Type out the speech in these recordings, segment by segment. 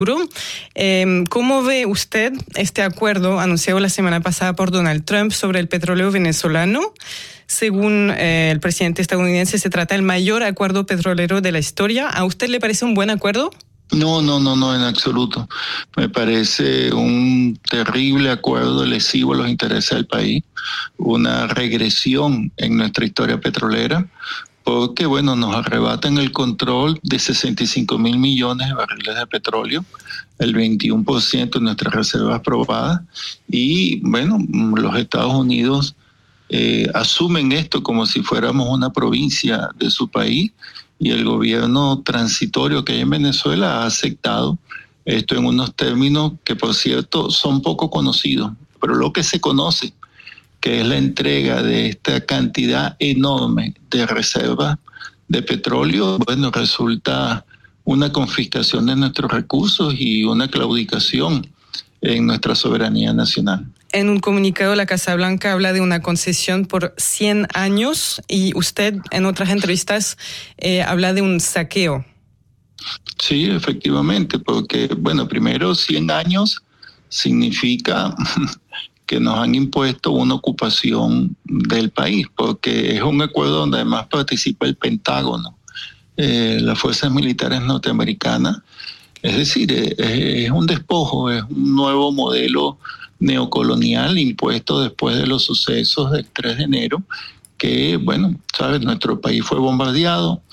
¿Cómo ve usted este acuerdo anunciado la semana pasada por Donald Trump sobre el petróleo venezolano? Según el presidente estadounidense, se trata del mayor acuerdo petrolero de la historia. ¿A usted le parece un buen acuerdo? No, en absoluto. Me parece un terrible acuerdo lesivo a los intereses del país, una regresión en nuestra historia petrolera, porque, nos arrebatan el control de 65 mil millones de barriles de petróleo, el 21% de nuestras reservas probadas, y, los Estados Unidos asumen esto como si fuéramos una provincia de su país, y el gobierno transitorio que hay en Venezuela ha aceptado esto en unos términos que, por cierto, son poco conocidos, pero lo que se conoce, que es la entrega de esta cantidad enorme de reservas de petróleo, resulta una confiscación de nuestros recursos y una claudicación en nuestra soberanía nacional. En un comunicado, la Casa Blanca habla de una concesión por 100 años y usted en otras entrevistas habla de un saqueo. Sí, efectivamente, porque, primero 100 años significa que nos han impuesto una ocupación del país, porque es un acuerdo donde además participa el Pentágono, las fuerzas militares norteamericanas. Es decir, es un despojo, es un nuevo modelo neocolonial impuesto después de los sucesos del 3 de enero, que, nuestro país fue bombardeado,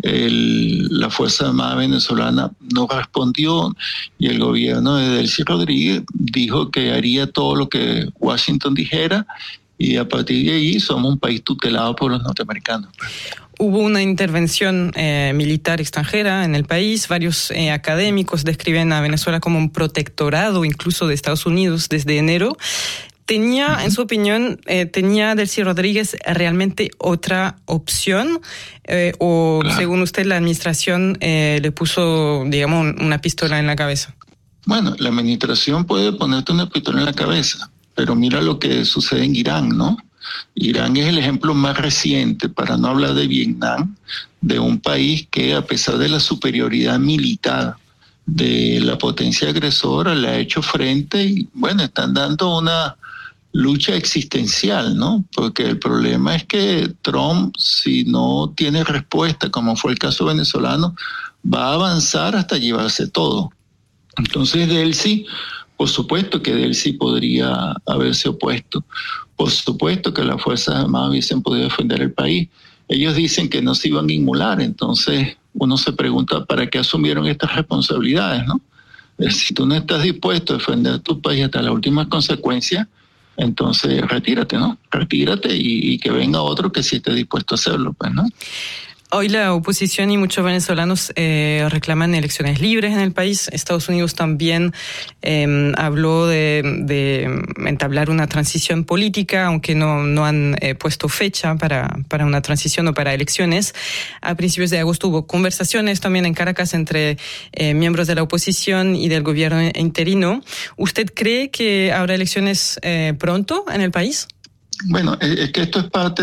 la Fuerza Armada venezolana no respondió y el gobierno de Delcy Rodríguez dijo que haría todo lo que Washington dijera y a partir de ahí somos un país tutelado por los norteamericanos. Hubo una intervención militar extranjera en el país. Varios académicos describen a Venezuela como un protectorado incluso de Estados Unidos desde enero. En su opinión, ¿tenía Delcy Rodríguez realmente otra opción? ¿O claro, según usted la administración le puso, una pistola en la cabeza? La administración puede ponerte una pistola en la cabeza, pero mira lo que sucede en Irán, ¿no? Irán es el ejemplo más reciente, para no hablar de Vietnam, de un país que a pesar de la superioridad militar de la potencia agresora le ha hecho frente y están dando una lucha existencial, ¿no? Porque el problema es que Trump, si no tiene respuesta, como fue el caso venezolano, va a avanzar hasta llevarse todo. Entonces Delcy, por supuesto que Delcy podría haberse opuesto, por supuesto que las Fuerzas Armadas hubiesen podido defender el país. Ellos dicen que no se iban a inmolar, entonces uno se pregunta ¿para qué asumieron estas responsabilidades, no? Si tú no estás dispuesto a defender tu país hasta las últimas consecuencias, entonces retírate, ¿no? Retírate y que venga otro que sí esté dispuesto a hacerlo, pues, ¿no? Hoy la oposición y muchos venezolanos reclaman elecciones libres en el país. Estados Unidos también habló de entablar una transición política, aunque no han puesto fecha para una transición o para elecciones. A principios de agosto hubo conversaciones también en Caracas entre miembros de la oposición y del gobierno interino. ¿Usted cree que habrá elecciones pronto en el país? Es que esto es parte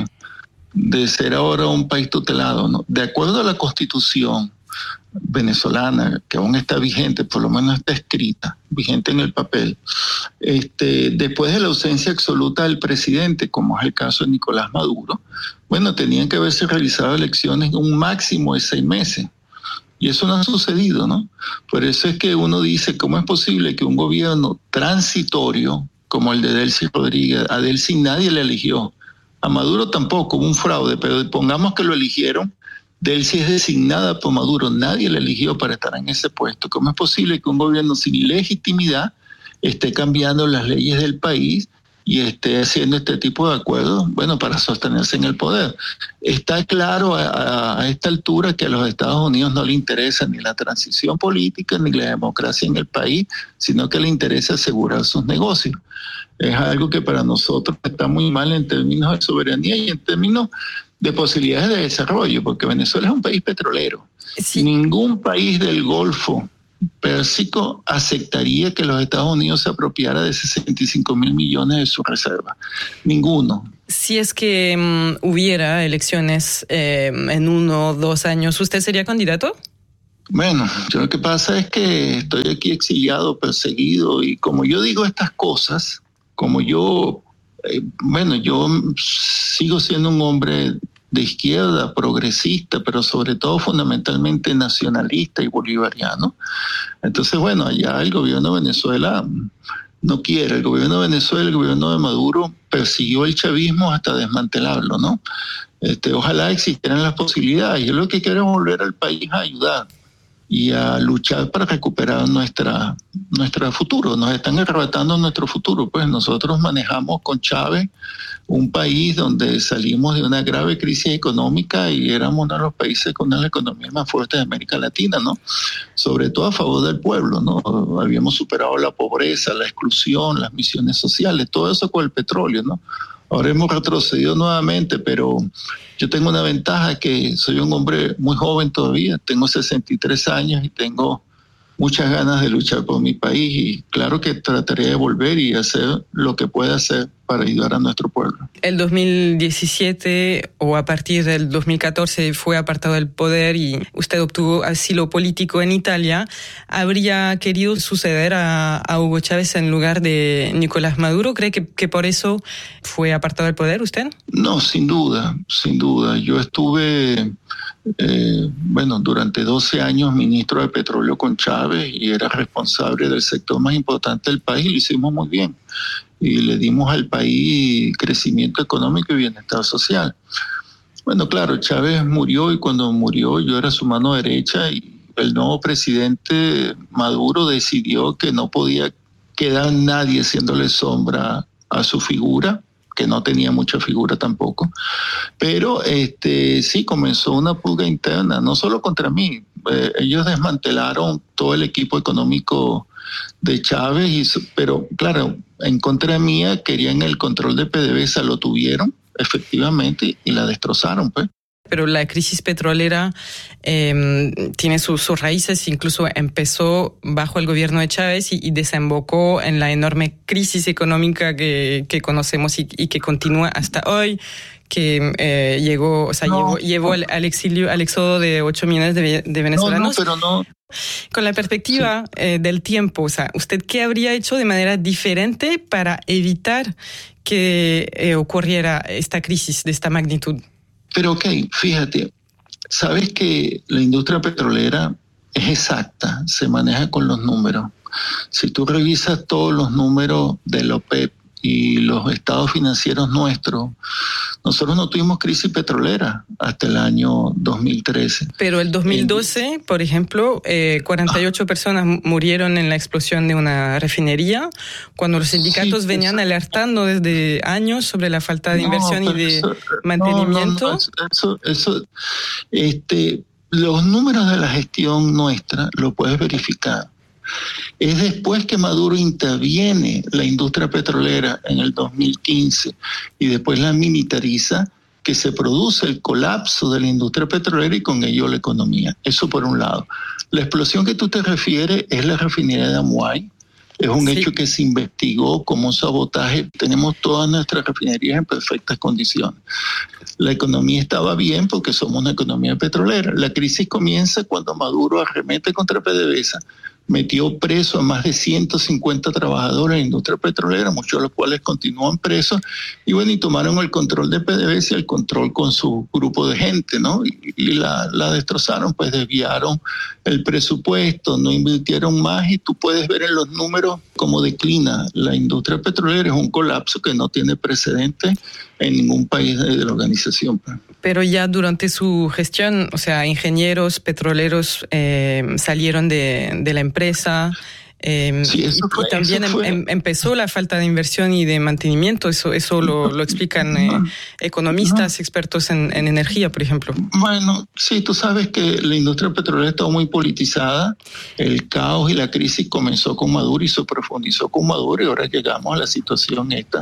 de ser ahora un país tutelado, ¿no? De acuerdo a la Constitución venezolana, que aún está vigente, por lo menos está escrita, vigente en el papel, después de la ausencia absoluta del presidente, como es el caso de Nicolás Maduro, tenían que haberse realizado elecciones en un máximo de 6 meses. Y eso no ha sucedido, ¿no? Por eso es que uno dice, ¿cómo es posible que un gobierno transitorio como el de Delcy Rodríguez, a Delcy nadie le eligió, a Maduro tampoco, hubo un fraude, pero pongamos que lo eligieron, Delcy es designada por Maduro, nadie la eligió para estar en ese puesto. ¿Cómo es posible que un gobierno sin legitimidad esté cambiando las leyes del país y esté haciendo este tipo de acuerdos, para sostenerse en el poder? Está claro a esta altura que a los Estados Unidos no le interesa ni la transición política ni la democracia en el país, sino que le interesa asegurar sus negocios. Es algo que para nosotros está muy mal en términos de soberanía y en términos de posibilidades de desarrollo, porque Venezuela es un país petrolero. Sí. Ningún país del Golfo Pérsico aceptaría que los Estados Unidos se apropiara de 65 mil millones de sus reservas. Ninguno. Si es que hubiera elecciones en 1 o 2 años, ¿usted sería candidato? Bueno, yo lo que pasa es que estoy aquí exiliado, perseguido, y como yo digo estas cosas, como yo, yo sigo siendo un hombre de izquierda, progresista, pero sobre todo fundamentalmente nacionalista y bolivariano. Entonces, bueno, allá el gobierno de Venezuela no quiere. El gobierno de Venezuela, el gobierno de Maduro, persiguió el chavismo hasta desmantelarlo, ¿no? Ojalá existieran las posibilidades. Yo lo que quiero es volver al país a ayudar y a luchar para recuperar nuestra futuro. Nos están arrebatando nuestro futuro. Pues nosotros manejamos con Chávez un país donde salimos de una grave crisis económica y éramos uno de los países con la economía más fuerte de América Latina, ¿no? Sobre todo a favor del pueblo, ¿no? Habíamos superado la pobreza, la exclusión, las misiones sociales, todo eso con el petróleo, ¿no? Ahora hemos retrocedido nuevamente, pero yo tengo una ventaja, que soy un hombre muy joven todavía, tengo 63 años y tengo muchas ganas de luchar por mi país, y claro que trataré de volver y hacer lo que pueda hacer para ayudar a nuestro pueblo. El 2017 o a partir del 2014 fue apartado del poder y usted obtuvo asilo político en Italia. ¿Habría querido suceder a Hugo Chávez en lugar de Nicolás Maduro? ¿Cree que por eso fue apartado del poder usted? No, sin duda, sin duda. Yo estuve durante 12 años ministro de Petróleo con Chávez y era responsable del sector más importante del país, y lo hicimos muy bien. Y le dimos al país crecimiento económico y bienestar social. Bueno, claro, Chávez murió, y cuando murió yo era su mano derecha, y el nuevo presidente Maduro decidió que no podía quedar nadie haciéndole sombra a su figura, que no tenía mucha figura tampoco, pero sí comenzó una pugna interna, no solo contra mí. Ellos desmantelaron todo el equipo económico de Chávez, pero claro, en contra mía querían el control de PDVSA, lo tuvieron efectivamente y la destrozaron, pues. Pero la crisis petrolera tiene sus raíces, incluso empezó bajo el gobierno de Chávez y desembocó en la enorme crisis económica que conocemos y que continúa hasta hoy, que llevó al exilio, al éxodo de 8 millones de venezolanos. Pero no. Con la perspectiva del tiempo, o sea, ¿usted qué habría hecho de manera diferente para evitar que ocurriera esta crisis de esta magnitud? Pero fíjate, sabes que la industria petrolera es exacta, se maneja con los números. Si tú revisas todos los números de la OPEP y los estados financieros nuestros, nosotros no tuvimos crisis petrolera hasta el año 2013. Pero el 2012, por ejemplo, 48 personas murieron en la explosión de una refinería, cuando los sindicatos venían alertando desde años sobre la falta de inversión y de mantenimiento. Los números de la gestión nuestra lo puedes verificar. Es después que Maduro interviene la industria petrolera en el 2015 y después la militariza, que se produce el colapso de la industria petrolera y con ello la economía. Eso por un lado. La explosión que tú te refieres es la refinería de Amuay. Es un hecho que se investigó como un sabotaje. Tenemos todas nuestras refinerías en perfectas condiciones. La economía estaba bien porque somos una economía petrolera. La crisis comienza cuando Maduro arremete contra PDVSA, metió preso a más de 150 trabajadores de la industria petrolera, muchos de los cuales continúan presos, y tomaron el control de PDVSA, el control con su grupo de gente, ¿no? Y la destrozaron, pues desviaron el presupuesto, no invirtieron más, y tú puedes ver en los números cómo declina la industria petrolera. Es un colapso que no tiene precedente en ningún país de la organización. Pero ya durante su gestión, o sea, ingenieros petroleros salieron de la empresa. Y también empezó la falta de inversión y de mantenimiento. Eso lo explican economistas, expertos en energía, por ejemplo. Bueno, sí, tú sabes que la industria petrolera está muy politizada. El caos y la crisis comenzó con Maduro y se profundizó con Maduro, y ahora llegamos a la situación esta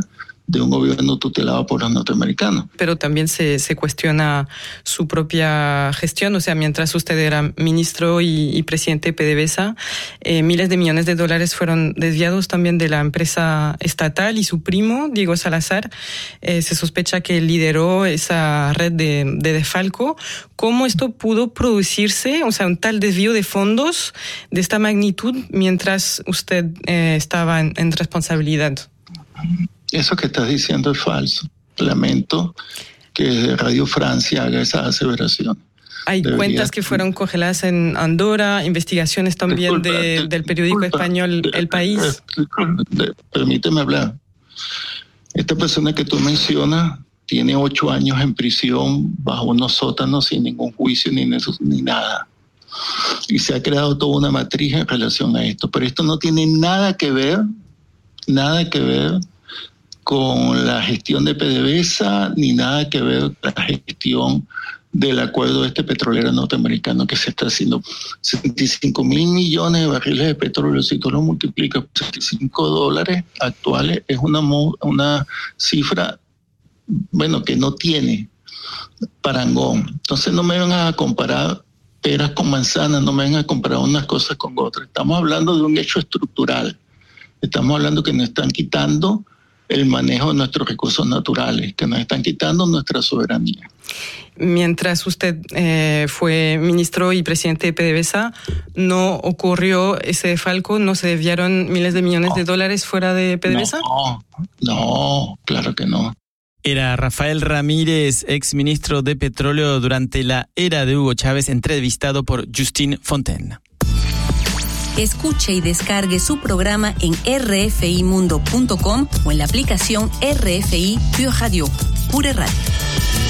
de un gobierno tutelado por los norteamericanos. Pero también se cuestiona su propia gestión, o sea, mientras usted era ministro y presidente de PDVSA, miles de millones de dólares fueron desviados también de la empresa estatal y su primo, Diego Salazar, se sospecha que lideró esa red de desfalco. ¿Cómo esto pudo producirse, o sea, un tal desvío de fondos de esta magnitud mientras usted estaba en responsabilidad? Eso que estás diciendo es falso. Lamento que Radio Francia haga esa aseveración. Hay cuentas que fueron congeladas en Andorra, investigaciones también del periódico español El País. Permíteme hablar. Esta persona que tú mencionas tiene 8 años en prisión bajo unos sótanos sin ningún juicio ni nada. Y se ha creado toda una matriz en relación a esto. Pero esto no tiene nada que ver con la gestión de PDVSA, ni nada que ver con la gestión del acuerdo petrolero norteamericano que se está haciendo. 65 mil millones de barriles de petróleo, si tú lo multiplicas por $65 actuales, es una cifra, bueno, que no tiene parangón. Entonces no me van a comparar peras con manzanas, no me van a comparar unas cosas con otras. Estamos hablando de un hecho estructural. Estamos hablando que nos están quitando el manejo de nuestros recursos naturales, que nos están quitando nuestra soberanía. Mientras usted fue ministro y presidente de PDVSA, ¿no ocurrió ese desfalco? ¿No se desviaron miles de millones de dólares fuera de PDVSA? No, claro que no. Era Rafael Ramírez, exministro de Petróleo durante la era de Hugo Chávez, entrevistado por Justine Fontaine. Escuche y descargue su programa en rfimundo.com o en la aplicación RFI Pure Radio. Pure Radio.